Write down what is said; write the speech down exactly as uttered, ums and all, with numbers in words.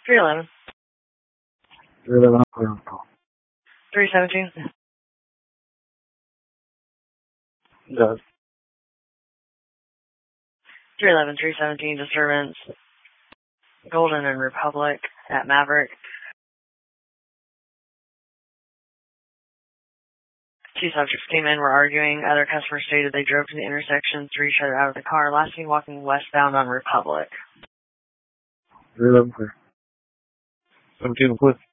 three eleven. three eleven, clear on call. three seventeen. Does. three eleven, three seventeen, disturbance. Golden and Republic at Maverick. Two subjects came in, were arguing. Other customers stated they drove to the intersection, threw each other out of the car. Last seen walking westbound on Republic. three eleven, clear. seventeen, clear.